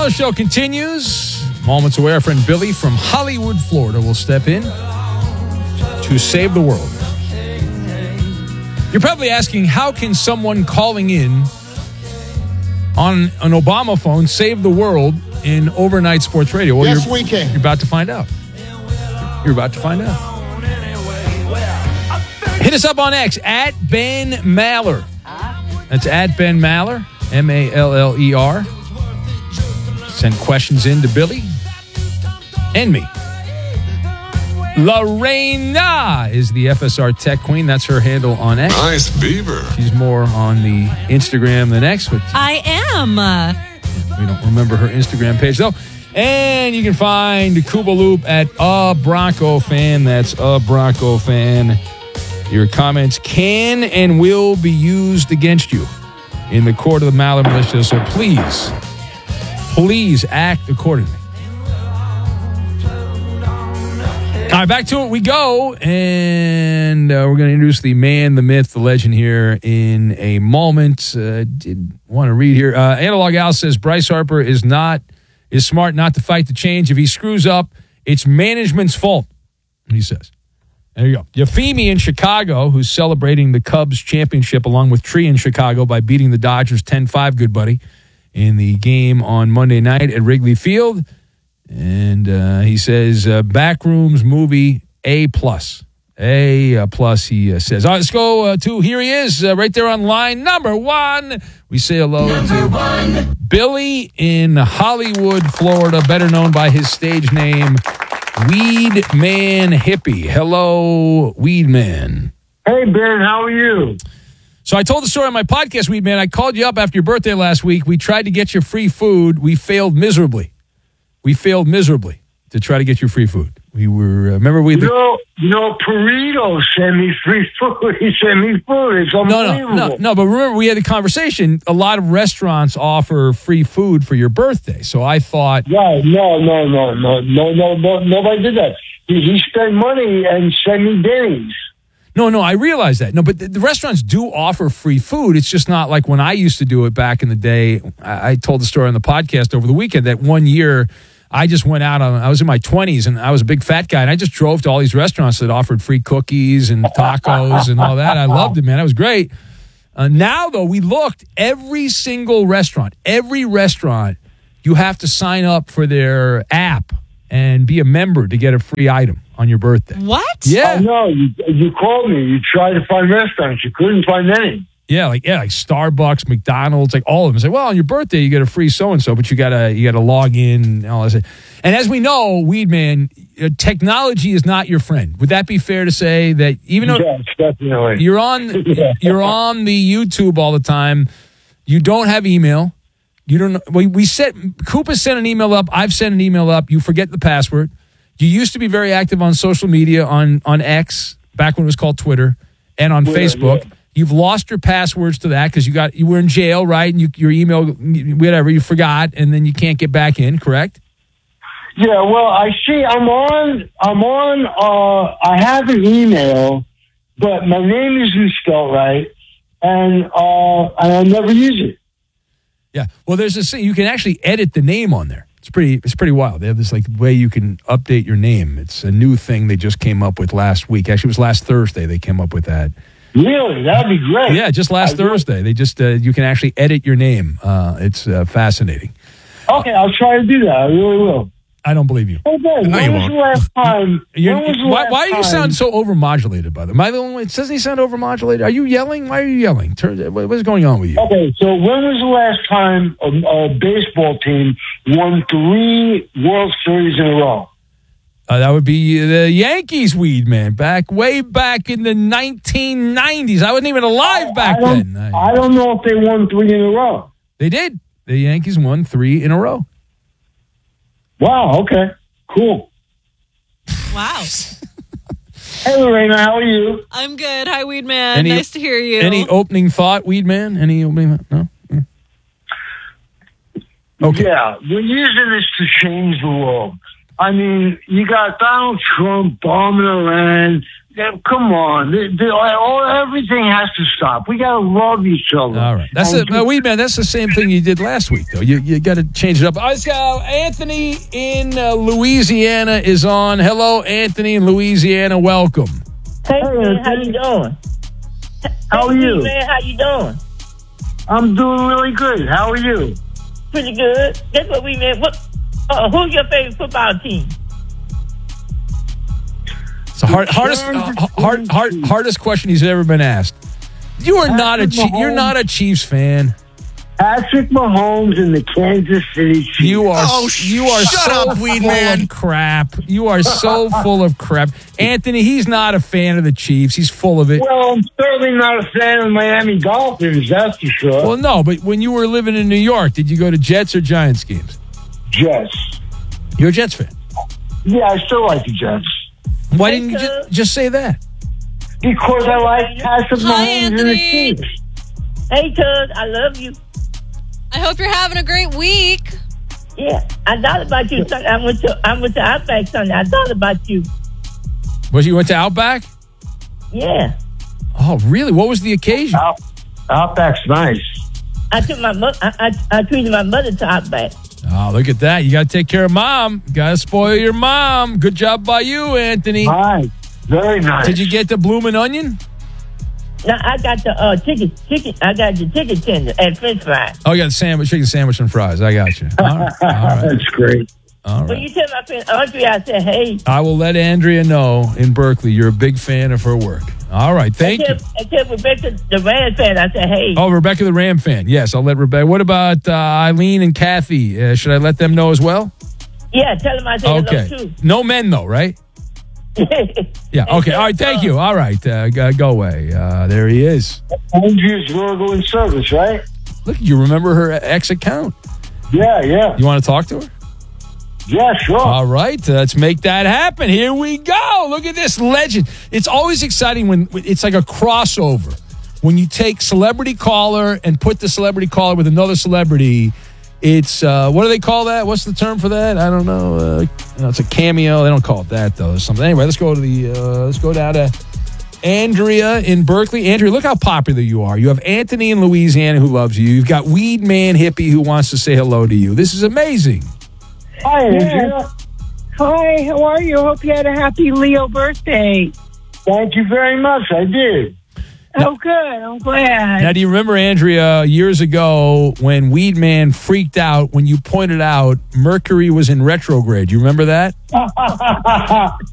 Maller Show continues. Moments away, our friend Billy from Hollywood, Florida will step in to save the world. You're probably asking, how can someone calling in on an Obama phone save the world in overnight sports radio? Well, yes, we can. You're about to find out. You're about to find out. Hit us up on X, at Ben Maller. That's at Ben Maller, Maller. Send questions in to Billy and me. Lorena is the FSR Tech Queen. That's her handle on X. Nice beaver. She's more on the Instagram than X. But I am. we don't remember her Instagram page, though. And you can find Cuba Loop at A Bronco Fan. That's A Bronco Fan. Your comments can and will be used against you in the court of the Maller Militia, so please act accordingly. All right, back to it we go, and we're going to introduce the man, the myth, the legend here in a moment. Did want to read here. Analog Al says Bryce Harper is smart not to fight the change. If he screws up, it's management's fault, he says. There you go. Yafimi in Chicago, who's celebrating the Cubs championship along with Tree in Chicago by beating the Dodgers 10-5, good buddy, in the game on Monday night at Wrigley Field. And he says, Backrooms movie, A+. A+, he says. All right, let's go to, here he is, right there on line number one. We say hello to Billy in Hollywood, Florida, better known by his stage name, Weed Man Hippie. Hello, Weed Man. Hey, Ben, how are you? So I told the story on my podcast, Weed Man. I called you up after your birthday last week. We tried to get you free food. We failed miserably. To try to get you free food. We were, remember we... Perito sent me free food. He sent me food. It's unbelievable. No, but remember we had a conversation. A lot of restaurants offer free food for your birthday. So I thought... Right, no, nobody did that. He spent money and sent me Denny's. No, I realize that. No, but the restaurants do offer free food. It's just not like when I used to do it back in the day. I told the story on the podcast over the weekend that one year... I just went out I was in my 20s and I was a big fat guy and I just drove to all these restaurants that offered free cookies and tacos and all that. I loved it, man. It was great. Now, though, we looked every single restaurant, you have to sign up for their app and be a member to get a free item on your birthday. What? Yeah. Oh, no, you called me. You tried to find restaurants. You couldn't find any. Yeah, like Starbucks, McDonald's, like all of them. It's like, well, on your birthday you get a free so and so, but you gotta log in and all that. And as we know, Weed Man, technology is not your friend. Would that be fair to say that even though definitely. you're on the YouTube all the time, you don't have email. You don't. Koopa sent an email up. I've sent an email up. You forget the password. You used to be very active on social media on X back when it was called Twitter and on Facebook. Yeah. You've lost your passwords to that because you were in jail, right? And your email, whatever, you forgot, and then you can't get back in, correct? Yeah, well, I see I'm on, I have an email, but my name isn't spelled right, and I never use it. Yeah, well, there's this thing, you can actually edit the name on there. It's pretty wild. They have this like way you can update your name. It's a new thing they just came up with last week. Actually, it was last Thursday they came up with that. Really? That'd be great. Yeah, just last Thursday. They just, you can actually edit your name. It's fascinating. Okay, I'll try to do that. I really will. I don't believe you. Okay, when was the last time? Why do you sound so overmodulated, by the way? Am I the only one? Doesn't he sound overmodulated? Are you yelling? Why are you yelling? What's going on with you? Okay, so when was the last time a baseball team won 3 World Series in a row? That would be the Yankees, Weed Man, way back in the 1990s. I wasn't even alive back then. I don't know if they won 3 in a row. They did. The Yankees won 3 in a row. Wow, okay. Cool. Wow. Hey, Lorena, how are you? I'm good. Hi, Weed Man. Nice to hear you. Any opening thought, Weed Man? Any opening thought? No? Okay. Yeah, we're using this to change the world. I mean, you got Donald Trump bombing Iran, Come on. Everything has to stop. We got to love each other. All right. That's Weed Man, that's the same thing you did last week, though. You got to change it up. Let's go. Anthony in Louisiana is on. Hello, Anthony in Louisiana. Welcome. Hey, man, how you doing? How are you? Man, how you doing? I'm doing really good. How are you? Pretty good. That's what we meant. Who's your favorite football team? It's the hardest question he's ever been asked. You are not you're not a Chiefs fan. Patrick Mahomes and the Kansas City Chiefs. You are so full of crap. You are so full of crap. Anthony, he's not a fan of the Chiefs. He's full of it. Well, I'm certainly not a fan of the Miami Dolphins, that's for sure. Well, no, but when you were living in New York, did you go to Jets or Giants games? Jets. You're a Jets fan? Yeah, I still like the Jets. Why didn't you just say that? Because I like Patrick Mahomes and the Chiefs. Hey, cuz, I love you. I hope you're having a great week. Yeah, I thought about you Sunday. I went to Outback Sunday. I thought about you. You went to Outback? Yeah. Oh, really? What was the occasion? Outback's nice. I took my I treated my mother to Outback. Oh, look at that. You got to take care of mom. Got to spoil your mom. Good job by you, Anthony. Nice. Very nice. Did you get the bloomin' onion? No, I got the chicken. I got the chicken tender and French fries. Oh, you got the chicken sandwich and fries. I got you. All right. That's great. All right. When you tell my friend Andrea, I said, hey. I will let Andrea know in Berkeley you're a big fan of her work. All right. Thank you. I tell Rebecca, the Ram fan, I said, hey. Oh, Rebecca, the Ram fan. Yes, I'll let Rebecca. What about Eileen and Kathy? Should I let them know as well? Yeah, tell them I said hello, too. No men, though, right? Yeah, okay. All right, thank you. All right, go away. There he is. Andrea's Virgo in service, right? Look, you remember her ex account? Yeah. You want to talk to her? Yeah, sure. All right, let's make that happen. Here we go. Look at this legend. It's always exciting when it's like a crossover. When you take celebrity caller and put the celebrity caller with another celebrity, it's, what do they call that? What's the term for that? I don't know. It's a cameo. They don't call it that, though. It's something. Anyway, let's go down to Andrea in Berkeley. Andrea, look how popular you are. You have Anthony in Louisiana who loves you. You've got Weed Man Hippie who wants to say hello to you. This is amazing. Hi, Andrea. Hi, how are you? Hope you had a happy Leo birthday. Thank you very much. I did. Oh, good. I'm glad. Now, do you remember, Andrea, years ago when Weed Man freaked out when you pointed out Mercury was in retrograde? You remember that?